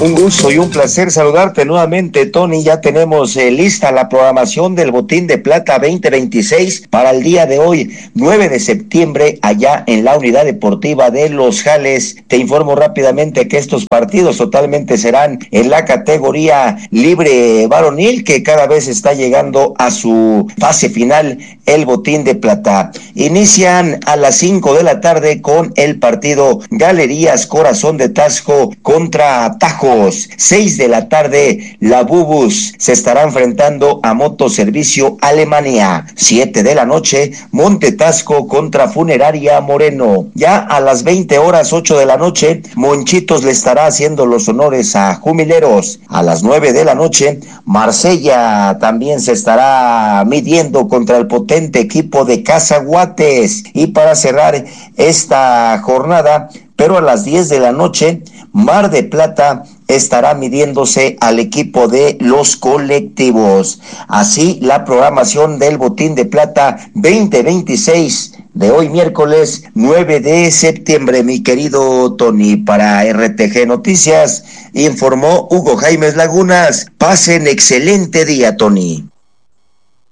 Un gusto y un placer saludarte nuevamente, Tony. Ya tenemos lista la programación del Botín de Plata 2026 para el día de hoy, 9 de septiembre, allá en la Unidad Deportiva de Los Jales. Te informo rápidamente que estos partidos totalmente serán en la categoría libre varonil, que cada vez está llegando a su fase final el Botín de Plata. Inician a las 5 de la tarde con el partido Galerías Corazón de Taxco contra Tajos. 6 de la tarde, la Bubus se estará enfrentando a Motoservicio Alemania. 7 de la noche, Monte Tasco contra Funeraria Moreno. Ya a las 20 horas, 8 de la noche, Monchitos le estará haciendo los honores a Jumileros. A las 9 de la noche, Marsella también se estará midiendo contra el potente equipo de Cazaguates. Y para cerrar esta jornada, pero a las 10 de la noche, Mar de Plata estará midiéndose al equipo de los colectivos. Así la programación del Botín de Plata 2026 de hoy miércoles 9 de septiembre, mi querido Tony. Para RTG Noticias informó Hugo Jaimes Lagunas. Pasen excelente día, Tony.